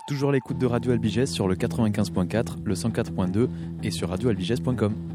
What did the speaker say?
Toujours à l'écoute de Radio Albiges sur le 95.4, le 104.2 et sur radioalbiges.com.